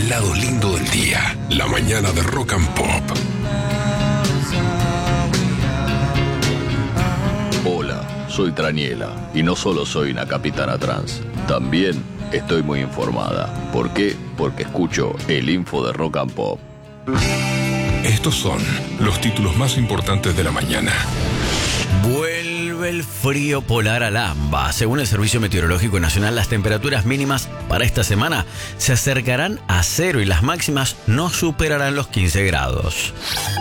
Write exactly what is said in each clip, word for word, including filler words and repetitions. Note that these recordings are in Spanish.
lado lindo del día. La mañana de Rock and Pop. Hola, soy Traniela y no solo soy una capitana trans, también estoy muy informada. ¿Por qué? Porque escucho el info de Rock and Pop. Estos son los títulos más importantes de la mañana. Vuelve el frío polar al AMBA. Según el Servicio Meteorológico Nacional, las temperaturas mínimas para esta semana se acercarán a cero y las máximas no superarán los quince grados.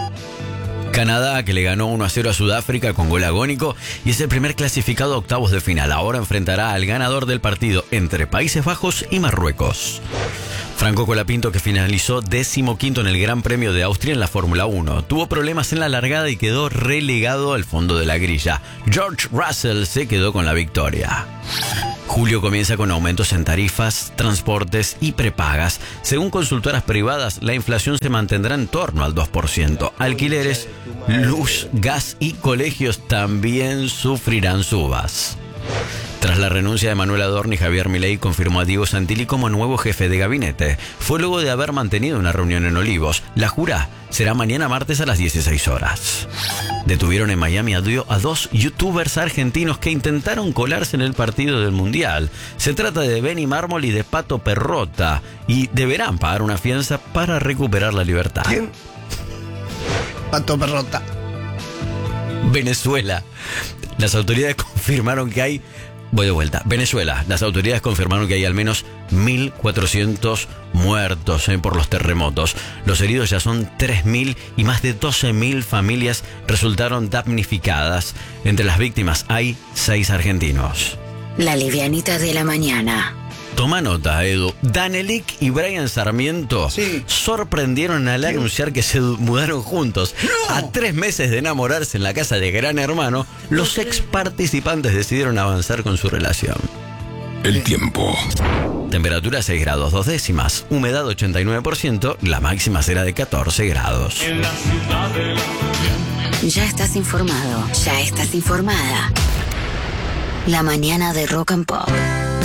Canadá, que le ganó uno a cero a Sudáfrica con gol agónico y es el primer clasificado a octavos de final. Ahora enfrentará al ganador del partido entre Países Bajos y Marruecos. Franco Colapinto, que finalizó decimoquinto en el Gran Premio de Austria en la Fórmula uno. Tuvo problemas en la largada y quedó relegado al fondo de la grilla. George Russell se quedó con la victoria. Julio comienza con aumentos en tarifas, transportes y prepagas. Según consultoras privadas, la inflación se mantendrá en torno al dos por ciento. Alquileres, luz, gas y colegios también sufrirán subas. Tras la renuncia de Manuel Adorni, Javier Milei confirmó a Diego Santilli como nuevo jefe de gabinete. Fue luego de haber mantenido una reunión en Olivos. La jura será mañana martes a las dieciséis horas. Detuvieron en Miami a dos youtubers argentinos que intentaron colarse en el partido del Mundial. Se trata de Benny Mármol y de Pato Perrota y deberán pagar una fianza para recuperar la libertad. ¿Quién? Pato Perrota. Venezuela. Las autoridades confirmaron que hay... Voy de vuelta. Venezuela. Las autoridades confirmaron que hay al menos mil cuatrocientos muertos eh, por los terremotos. Los heridos ya son tres mil y más de doce mil familias resultaron damnificadas. Entre las víctimas hay seis argentinos. La livianita de la mañana. Toma nota, Edu. Danelik y Brian Sarmiento sí. sorprendieron al anunciar que se mudaron juntos. ¡No! A tres meses de enamorarse en la casa de Gran Hermano, los ex participantes decidieron avanzar con su relación. El tiempo. Temperatura seis grados dos décimas, humedad ochenta y nueve por ciento, la máxima será de catorce grados. Ya estás informado, ya estás informada. La mañana de Rock and Pop.